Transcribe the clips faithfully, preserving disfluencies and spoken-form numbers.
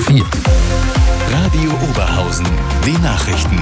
vier. Radio Oberhausen, die Nachrichten.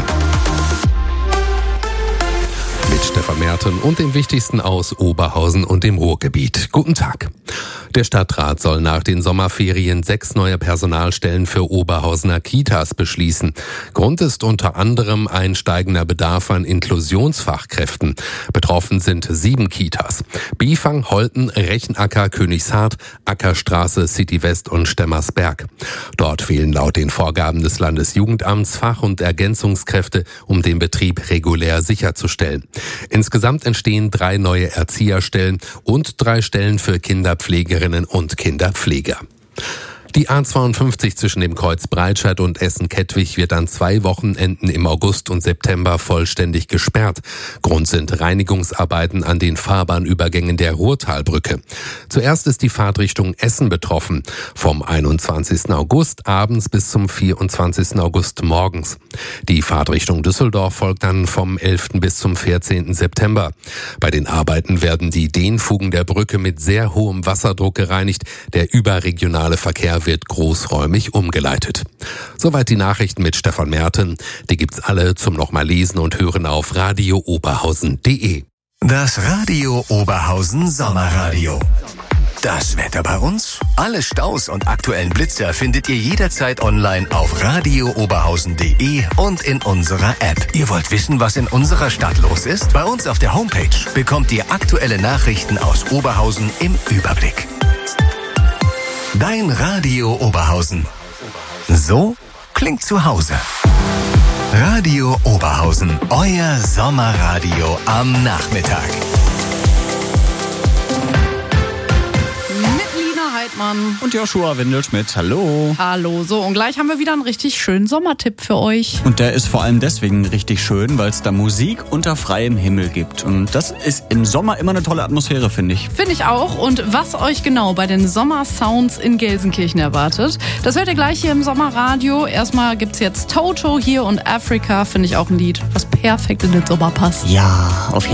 Mit Stefan Merten und dem Wichtigsten aus Oberhausen und dem Ruhrgebiet. Guten Tag. Der Stadtrat soll nach den Sommerferien sechs neue Personalstellen für Oberhausener Kitas beschließen. Grund ist unter anderem ein steigender Bedarf an Inklusionsfachkräften. Betroffen sind sieben Kitas: Bifang, Holten, Rechenacker, Königshardt, Ackerstraße, City West und Stemmersberg. Dort fehlen laut den Vorgaben des Landesjugendamts Fach- und Ergänzungskräfte, um den Betrieb regulär sicherzustellen. Insgesamt entstehen drei neue Erzieherstellen und drei Stellen für Kinderpflegerinnen und Kinderpfleger. Die A zweiundfünfzig zwischen dem Kreuz Breitscheid und Essen-Kettwig wird an zwei Wochenenden im August und September vollständig gesperrt. Grund sind Reinigungsarbeiten an den Fahrbahnübergängen der Ruhrtalbrücke. Zuerst ist die Fahrtrichtung Essen betroffen, vom einundzwanzigsten August abends bis zum vierundzwanzigsten August morgens. Die Fahrtrichtung Düsseldorf folgt dann vom elften bis zum vierzehnten September. Bei den Arbeiten werden die Dehnfugen der Brücke mit sehr hohem Wasserdruck gereinigt. Der überregionale Verkehr wird großräumig umgeleitet. Soweit die Nachrichten mit Stefan Merten. Die gibt's alle zum nochmal lesen und hören auf radio oberhausen punkt de. Das Radio Oberhausen Sommerradio. Das Wetter bei uns? Alle Staus und aktuellen Blitzer findet ihr jederzeit online auf radio oberhausen punkt de und in unserer App. Ihr wollt wissen, was in unserer Stadt los ist? Bei uns auf der Homepage bekommt ihr aktuelle Nachrichten aus Oberhausen im Überblick. Dein Radio Oberhausen. So klingt zu Hause. Radio Oberhausen, euer Sommerradio am Nachmittag. Heidmann. Und Joshua Windelschmidt. Hallo. Hallo. So, und gleich haben wir wieder einen richtig schönen Sommertipp für euch. Und der ist vor allem deswegen richtig schön, weil es da Musik unter freiem Himmel gibt. Und das ist im Sommer immer eine tolle Atmosphäre, finde ich. Finde ich auch. Und was euch genau bei den Sommersounds in Gelsenkirchen erwartet, das hört ihr gleich hier im Sommerradio. Erstmal gibt's jetzt Toto hier und Africa, finde ich auch ein Lied, was perfekt in den Sommer passt. Ja, auf jeden Fall.